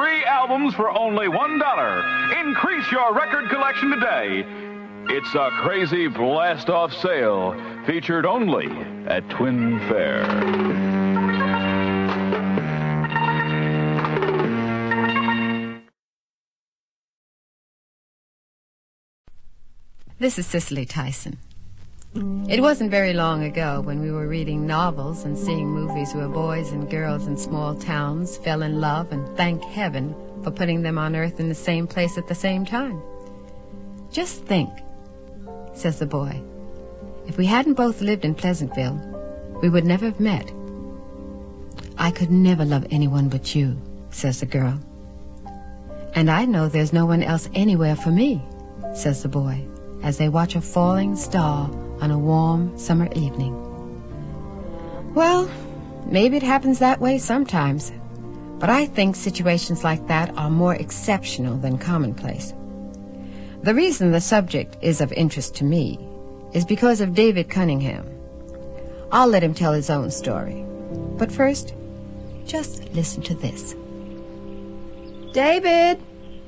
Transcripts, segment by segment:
3 albums for only $1. Increase your record collection today. It's a crazy blast-off sale featured only at Twin Fair. This is Cicely Tyson. It wasn't very long ago when we were reading novels and seeing movies where boys and girls in small towns fell in love and thanked heaven for putting them on Earth in the same place at the same time. Just think, says the boy, if we hadn't both lived in Pleasantville, we would never have met. I could never love anyone but you, says the girl. And I know there's no one else anywhere for me, says the boy, as they watch a falling star on a warm summer evening. Well, maybe it happens that way sometimes, but I think situations like that are more exceptional than commonplace. The reason the subject is of interest to me is because of David Cunningham. I'll let him tell his own story. But first, just listen to this. David?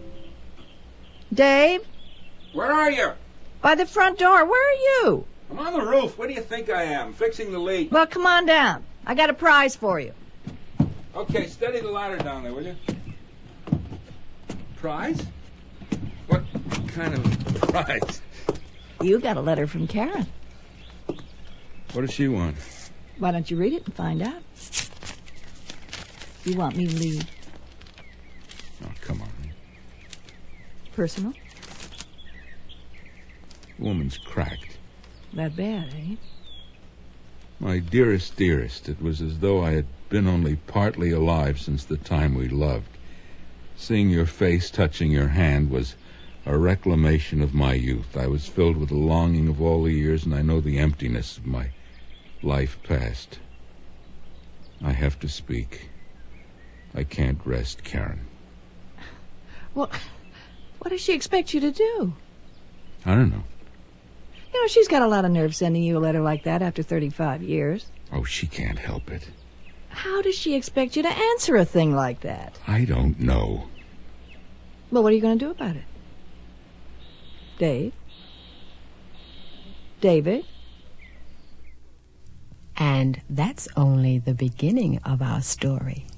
Dave? Where are you? By the front door. Where are you? I'm on the roof. Where do you think I am? Fixing the leak. Well, come on down. I got a prize for you. Okay, steady the ladder down there, will you? Prize? What kind of prize? You got a letter from Karen. What does she want? Why don't you read it and find out? You want me to leave? Oh, come on. Personal? Woman's cracked. That bad, eh? My dearest, dearest, it was as though I had been only partly alive since the time we loved. Seeing your face, touching your hand, was a reclamation of my youth. I was filled with the longing of all the years, and I know the emptiness of my life past. I have to speak. I can't rest, Karen. Well, what does she expect you to do? I don't know. You know, she's got a lot of nerve sending you a letter like that after 35 years. Oh, she can't help it. How does she expect you to answer a thing like that? I don't know. Well, what are you going to do about it? Dave? David? And that's only the beginning of our story.